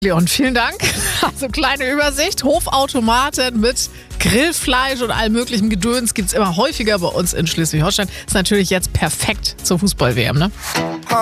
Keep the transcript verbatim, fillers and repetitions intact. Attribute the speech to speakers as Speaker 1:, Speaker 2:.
Speaker 1: Leon, vielen Dank. Also kleine Übersicht. Hofautomaten mit Grillfleisch und allem möglichen Gedöns gibt es immer häufiger bei uns in Schleswig-Holstein. Ist natürlich jetzt perfekt zur Fußball-W M, ne?